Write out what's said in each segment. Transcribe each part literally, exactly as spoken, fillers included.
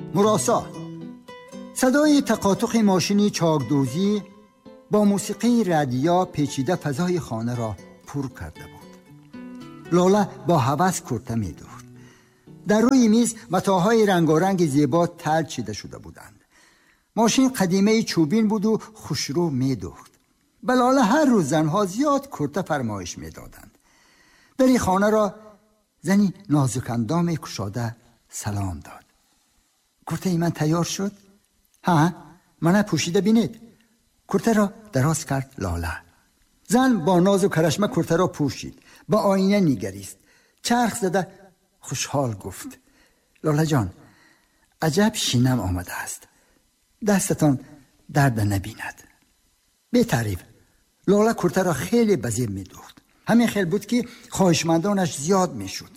مراسا. صدای تقاطق ماشینی چاکدوزی با موسیقی رادیو پیچیده فضای خانه را پر کرده بود. لاله با هوس کرته می دوخت. در روی میز متاعهای رنگارنگ زیبا تل چیده شده بودند. ماشین قدیمه چوبین بود و خوشرو می دوخت. به لاله هر روز زنها زیاد کرته فرمایش می دادند. در این خانه را زنی نازک اندام کشاده سلام داد. کرته من تیار شد؟ ها، من پوشیده بینید. کرته را دراز کرد لاله. زن با ناز و کرشمه کرته را پوشید. با آینه نگریست. چرخ زده خوشحال گفت: لاله جان، عجب شینم آمده است. دستتان درد نبیند. به تعریف. لاله کرته را خیلی بزیر می دوخت. همین خیل بود که خواهشمندانش زیاد می شد.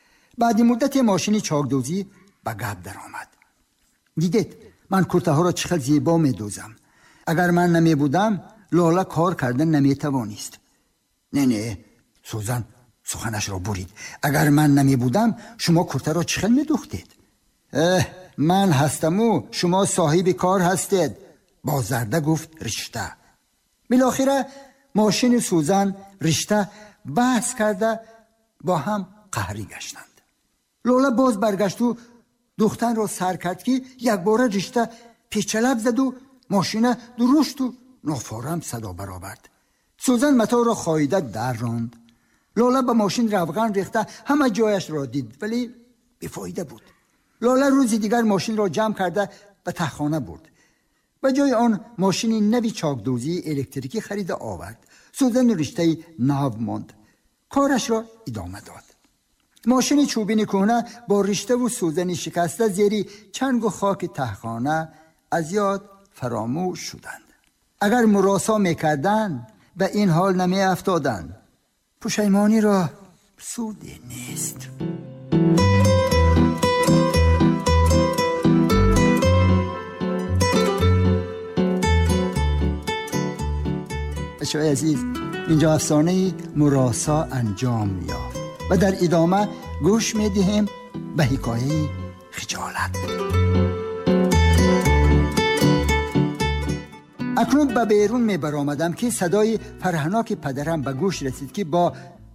بعد مدت ماشینی چاکدوزی به گپ در آمد. دیدید من کرته ها را چقدر زیبا می دوزم. اگر من نمی بودم لاله کار کردن نمی توانست. نه نه، سوزن سخنش را برید. اگر من نمی بودم شما کرته را چقدر می دوختید؟ اه، من هستم و شما صاحب کار هستید. با زرده گفت رشته. بالاخره ماشین سوزن رشته بحث کرده با هم قهری گشتند. لاله باز برگشت و دختن را سر کرد که یک باره رشته پیچلب زد و ماشین درشت و نافارم صدا برآورد. سوزن متاع را خاییده در راند. لاله به ماشین روغن ریخته همه جایش را دید ولی بیفایده بود. لاله روزی دیگر ماشین را جمع کرده به تهخانه برد. به جای آن ماشینی نوی چاکدوزی الکتریکی خرید آورد. سوزن رشته نو ماند. کارش را ادامه داد. ماشین چوبین کهنه با رشته و سوزنی شکسته زیری چنگ و خاک تهخانه از یاد فراموش شدند. اگر مراسا میکردند به این حال نمی افتادند. پشیمانی را سودی نیست. بچه‌های عزیز، اینجا افسانه مراسا انجام یافت و در ادامه گوش میدهیم به حکایه خجالت. اکنون به بیرون می برآمدم که صدای فرهناک پدرم به گوش رسید که با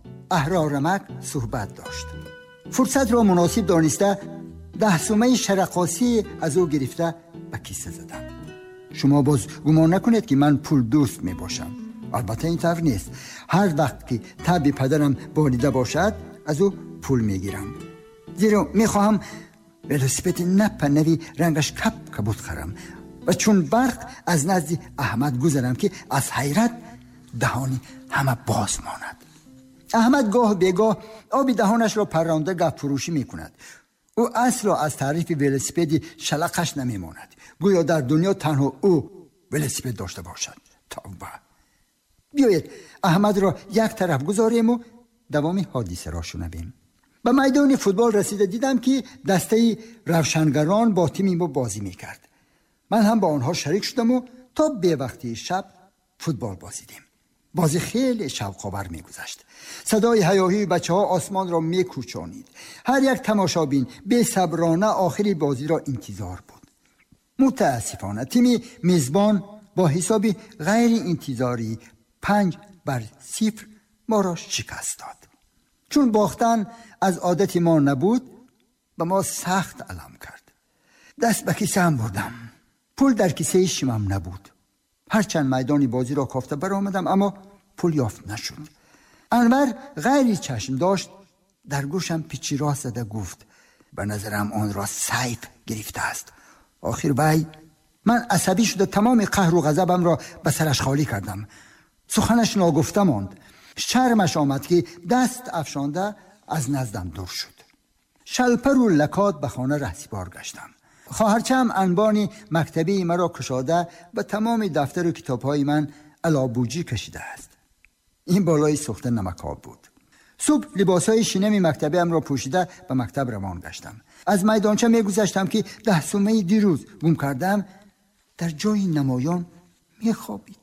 اهرارمک صحبت داشت. فرصت را مناسب دانسته ده سومه شرقاسی از او گرفته به کیسه زدم. شما باز گمان نکنید که من پول دوست می باشم. البته این طور نیست. هر وقت که طبع پدرم بالیده باشد از او پول می گیرم. زیرا می خواهم ولوسپد نپ نوی رنگش کپ کبود خرم و چون برق از نزد احمد گذرم که از حیرت دهانی همه باز ماند. احمد گاه بگاه آبی دهانش را پرانده گپ فروشی می کند. او اصلا از تعریف ولوسپد شلقش نمی ماند. گویا در دنیا تنها او ولوسپد داشته باشد. توبه. بیایید احمد را یک طرف گذاریم و دوام حادثه را شنویم. به میدان فوتبال رسیده دیدم که دسته روشنگران با تیم ما بازی میکرد. من هم با آنها شریک شدم و تا به وقتی شب فوتبال بازیدیم. بازی خیلی شوق‌آور میگذشت. صدای هیاهوی بچه‌ها آسمان را میکوچانید. هر یک تماشابین به صبرانه آخری بازی را انتظار بود. متاسفانه تیم میزبان با حساب غیر انتظاری پنج بر صفر ما را شکست داد. چون باختن از عادت ما نبود به ما سخت علم کرد. دست به کیسه هم بردم. پول در کیسه شمم نبود. هرچند میدان بازی را کافته برآمدم اما پول یافت نشد. انور غیر چشم داشت در گوشم پیچی راه زده گفت به نظرم آن را سیف گرفته است. آخر وی من عصبی شده تمام قهر و غضبم را به سرش خالی کردم. سخنش ناگفته ماند. شرمش آمد که دست افشانده از نزدم دور شد. شلپر و لکات به خانه رهسپار گشتم. خواهرچم انبانی مکتبی مرا کشاده و تمام دفتر و کتاب‌های من علابوجی کشیده است. این بالای سوخته نمک‌آب بود. صبح لباس‌های شینم مکتبی ام را پوشیده به مکتب روان گشتم. از میدانچه می‌گذشتم که ده سومه دیروز گم کردم در جای نمایان می‌خوابید.